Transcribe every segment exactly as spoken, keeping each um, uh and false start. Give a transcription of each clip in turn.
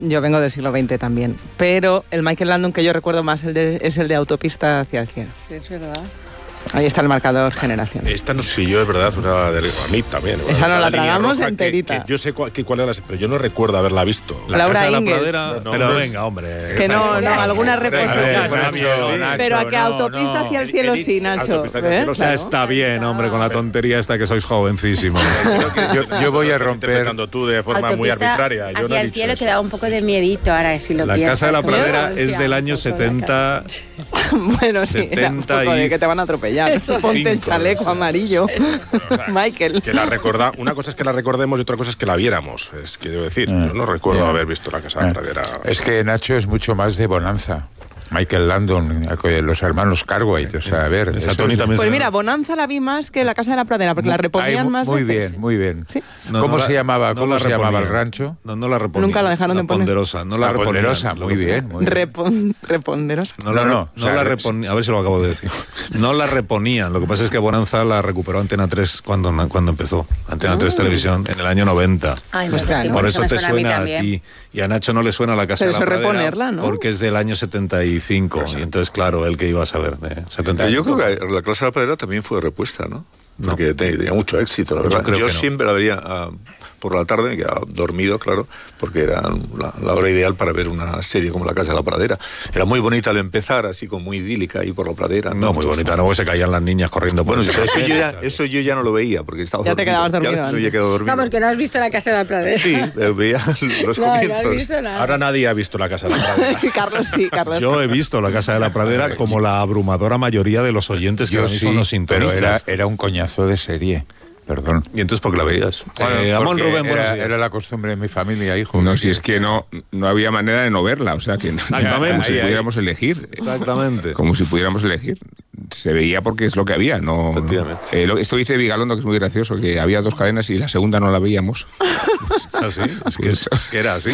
Yo vengo del siglo veinte también, pero el Michael Landon que yo recuerdo más el de, es el de Autopista hacia el cielo. Sí, es verdad. Ahí está el marcador generación. Esta nos pilló, es verdad, una de a mí también. Esa no la línea tragamos roja enterita. Que, que yo sé cuál, que, cuál era, pero yo no recuerdo haberla visto. La Laura Casa de la Ingalls. Pradera, No, pero no, venga, hombre. Que no, no, alguna ver, reposición. Nacho, Nacho, Pero a que no, Autopista no. hacia el cielo El- sí, el- Nacho. Autopista hacia el ¿Eh? cielo, o sea, Claro. está bien, hombre, con la tontería esta que sois jovencísimos. Yo, yo voy a romper. Interpretando tú de forma muy arbitraria. Yo no hacia he el dicho cielo eso. que da un poco de miedito ahora, si lo La piensas. Casa de la como- Pradera es del Un año poco la setenta. Bueno, sí, era un poco de que te van a atropellar. Ponte el chaleco amarillo. O sea, Michael. Que la recorda, una cosa es que la recordemos y otra cosa es que la viéramos. Es que debo decir, yo no recuerdo ya. haber visto la Casa de la Pradera. Es que Nacho es mucho más de Bonanza. Michael Landon, los hermanos Cartwright, o sea, a ver. Esa eso Tony es- también Pues se- mira, Bonanza la vi más que la Casa de la Pradera, porque la Ay, reponían más muy veces. bien, muy bien. Sí. No, ¿Cómo no se la- llamaba? no ¿Cómo la se llamaba el reponían. rancho? No, no la reponían. Nunca la dejaron de La poner. Ponderosa, no la, La reponían. Ponderosa, Lo muy que- bien, muy bien. Repon- reponderosa. No, la, No, re- no, no o sea, la es- reponían, a ver si lo acabo de decir. No la reponían, lo que pasa es que Bonanza la recuperó Antena tres cuando, cuando empezó. Antena tres Televisión en el año noventa. Ay, Pues pues claro. sí, Por eso me te a mí suena a, también. ti y a Nacho no le suena la Casa Pero de la eso Pradera reponerla, ¿no? porque es del año setenta y cinco y entonces claro, él que iba a saber de setenta y cinco. Yo creo que la Casa de la Pradera también fue repuesta, ¿no? No. Porque tenía, tenía mucho éxito, la Yo verdad. creo Yo que no. siempre la vería ah, por la tarde, me quedaba dormido, claro, porque era la, la hora ideal para ver una serie como La Casa de la Pradera. Era muy bonita al empezar, así como muy idílica ahí por la pradera. No, muy bonita, luego se caían las niñas corriendo por Bueno, el pero eso yo, ya, terreno. eso yo ya no lo veía, porque estaba Ya te dormido. quedabas dormido Ya me antes. había quedado dormido. Vamos, que no has visto la Casa de la Pradera. Sí, eh, veía los No, no has comienzos. visto nada. Ahora nadie ha visto la Casa de la Pradera. Carlos sí, Carlos. Yo he visto la Casa de la Pradera como la abrumadora mayoría de los oyentes que Yo ahora mismo sí, nos pero sintonizan. era, era un coñazo de serie. Perdón. ¿Y entonces por qué la veías? Eh, Amón Porque Rubén, buenos era, días. era la costumbre de mi familia, hijo. No, si es que no, no había manera de no verla, o sea, que no, Exactamente. como si Ahí, ahí. pudiéramos elegir. Exactamente. Como si pudiéramos elegir. Se veía porque es lo que había, no. Efectivamente. Eh, lo- esto dice Vigalondo, que es muy gracioso, que había dos cadenas y la segunda no la veíamos. ¿Es así? Es que, es, es que era así.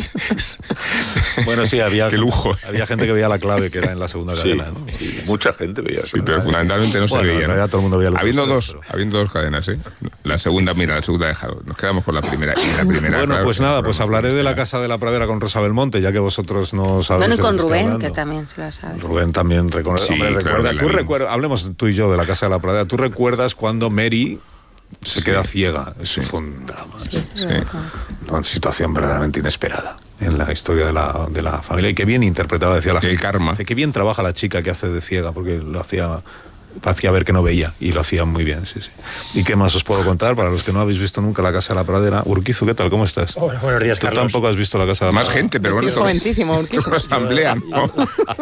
Bueno, sí, había, Qué lujo. había gente que veía la clave que era en la segunda Sí, cadena, ¿no? sí, mucha gente veía eso. Sí, pero fundamentalmente no se Bueno, en veía. ¿no? realidad todo el mundo veía lo que habiendo ustedes, dos, pero- habiendo dos cadenas, ¿eh? La segunda, mira, la segunda dejado. Nos quedamos con la primera. Y la primera, Bueno, claro, pues que nada, no pues podemos hablaré de la esperar. Casa de la Pradera con Rosa Belmonte, ya que vosotros no sabéis. Bueno, y de lo con que estoy Rubén, hablando. que también se lo sabe. Rubén también reconoce. Sí, Hombre, claro recuerda, que la tú vimos. recuerdas, hablemos tú y yo de la Casa de la Pradera. ¿Tú recuerdas cuando Mary se Sí. queda ciega? Eso Sí. fue un drama. Sí. Una situación verdaderamente inesperada en la historia de la, de la familia. Y qué bien interpretaba, decía la El gente. karma. Dice, qué bien trabaja la chica que hace de ciega, porque lo hacía, hacía ver que no veía, y lo hacía muy bien, sí, sí. ¿Y qué más os puedo contar? Para los que no habéis visto nunca la Casa de la Pradera. Urquizu, ¿qué tal? ¿Cómo estás? Hola, buenos días, Tú Carlos. tampoco has visto la Casa de la Más Pradera. gente, pero bueno, Sí, esto, joventísimo, esto es una asamblea, ¿no?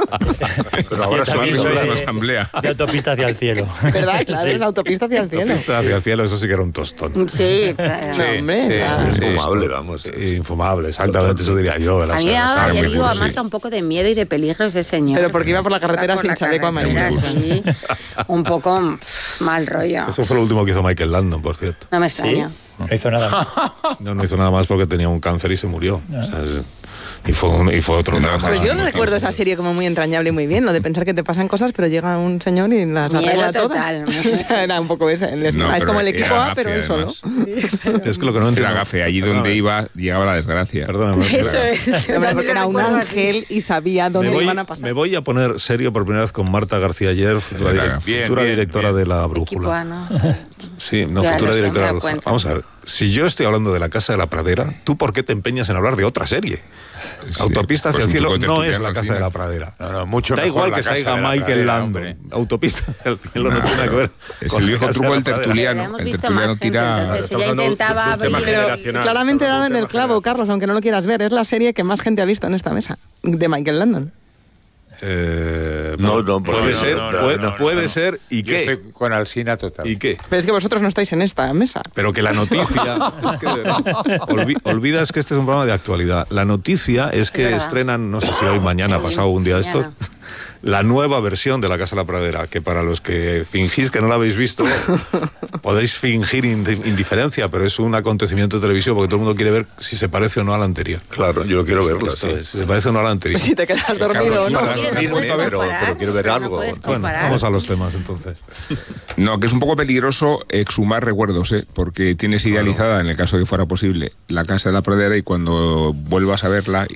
Pero ahora Yo se también más soy es una de, asamblea. de autopista hacia el cielo. ¿Verdad? Claro, Sí. es la autopista hacia el cielo. Pista hacia el cielo, eso sí que era un tostón. Sí, claro. No, hombre, sí, está- sí. Infumable, vamos. Eh, Infumable, exactamente, eso diría yo. De la A mí me Casa- daba, muy ya digo, a cursi. Marta un poco de miedo y de peligro ese señor. Pero porque iba por la carretera Iba por sin la chaleco carretera, amarillo. Sí, un poco pff, mal rollo. Eso fue lo último que hizo Michael Landon, por cierto. No me Sí, extraña. no hizo nada más. No, no hizo nada más porque tenía un cáncer y se murió. O sea, es- y, fue un- y fue otro drama. Pues yo no Ah, recuerdo estamos- esa serie como muy entrañable y muy bien, lo de pensar que te pasan cosas, pero llega un señor y las Miedo arregla total. todas. O sea, era un poco ese. el esquema. No, es pero como el equipo era A, pero gafe, él solo. además. Es que lo que no entiendo. Era gafe, allí donde Perdóname, iba, llegaba la desgracia. Perdóname. Eso es. yo Hombre, también porque lo era un recuerdo así. ángel y sabía Me dónde voy, iban a pasar. me voy a poner serio por primera vez con Marta García Ayer, futura, Bien, direc- bien, futura bien, directora bien. de la Equipo Brújula. A, ¿no? Sí, no, Ya futura lo sé, directora me de la doy Brújula. cuenta. Vamos a ver, si yo estoy hablando de la Casa de la Pradera, ¿tú por qué te empeñas en hablar de otra serie? Sí, Autopista hacia pues el un cielo poco no es tertuliano la al Casa de final. la Pradera. No, no, mucho Da mejor igual la que Casa salga de la Michael Pradera, Landon. hombre. Autopista hacia el cielo no tiene nada que ver. Es con el la viejo Casa truco de del la Pradera. tertuliano. Hemos El visto tertuliano más gente, tira... entonces Está ella hablando intentaba de un tema abrir... generacional. Claramente Está hablando daban de un el tema clavo, Carlos, aunque no lo quieras ver. Es la serie que más gente ha visto en esta mesa, de Michael Landon. Eh, No, no, puede no, ser, no, no, puede, no, no, puede no. ser, ¿y Yo qué? estoy con Alsina total. ¿Y qué? Pero es que vosotros no estáis en esta mesa. Pero que la noticia, es que, olvi- olvidas que este es un programa de actualidad. La noticia es que verdad. estrenan, no sé si hoy, mañana, pasado un día de estos, Mañana. la nueva versión de La Casa de la Pradera, que para los que fingís que no la habéis visto, podéis fingir ind- indiferencia, pero es un acontecimiento televisivo porque todo el mundo quiere ver si se parece o no a la anterior. Claro, yo quiero verla, Esto sí. es, si se parece o no a la anterior. Si te quedas dormido o no. Carlos, Mira, no Mira, puedes pero- comparar, pero quiero ver pero no algo. puedes Bueno, comparar. vamos a los temas entonces. No, que es un poco peligroso exhumar recuerdos, ¿eh? Porque tienes idealizada, en el caso de que fuera posible, La Casa de la Pradera y cuando vuelvas a verla